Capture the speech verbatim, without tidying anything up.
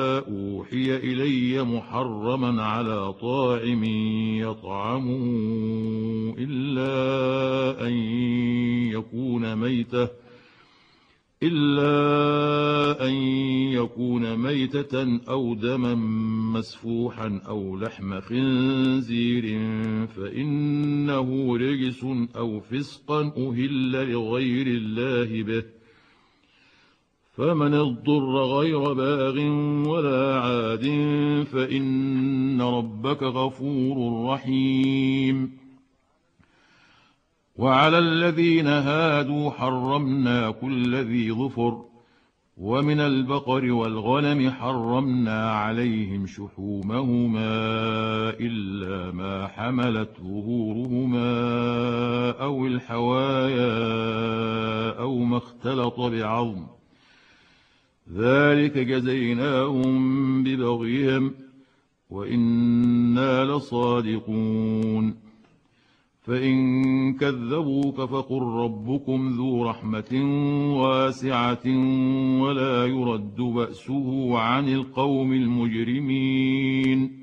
أوحي إلي محرما على طاعم يطعمه إلا أن يكون ميتة إلا أن يكون ميتة أو دما مسفوحا أو لحم خنزير فإنه رجس أو فسقا أهل لغير الله به، فمن اضطر غير باغ ولا عاد فإن ربك غفور رحيم. وعلى الذين هادوا حرمنا كل ذي ظفر، ومن البقر والغنم حرمنا عليهم شحومهما إلا ما حملت ظهورهما أو الحوايا أو ما اختلط بعظم، ذلك جزيناهم ببغيهم وإنا لصادقون. فإن كذبوك فقل ربكم ذو رحمة واسعة ولا يرد بأسه عن القوم المجرمين.